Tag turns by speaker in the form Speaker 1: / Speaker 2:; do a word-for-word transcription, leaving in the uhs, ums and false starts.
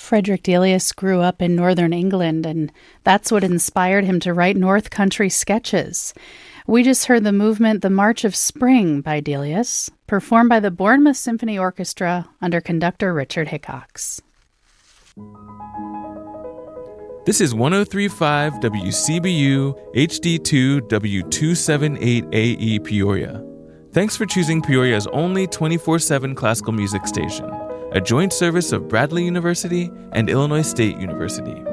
Speaker 1: Frederick Delius grew up in northern England, and that's what inspired him to write North Country sketches. We just heard the movement The March of Spring by Delius, performed by the Bournemouth Symphony Orchestra under conductor Richard Hickox.
Speaker 2: This is one oh three point five W C B U H D two W two seventy-eight A E Peoria. Thanks for choosing Peoria's only twenty-four seven classical music station, a joint service of Bradley University and Illinois State University.